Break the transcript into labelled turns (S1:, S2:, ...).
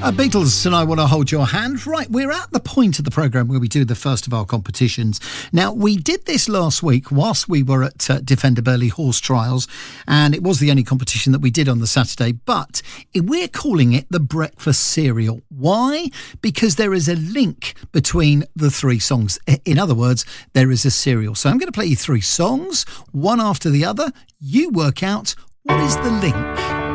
S1: Beatles and I Want to Hold Your Hand. Right, we're at the point of the programme where we do the first of our competitions. Now, we did this last week whilst we were at Defender Burley Horse Trials, and it was the only competition that we did on the Saturday, but we're calling it the Breakfast Cereal. Why? Because there is a link between the three songs. In other words, there is a cereal. So I'm going to play you three songs, one after the other. You work out what is the link.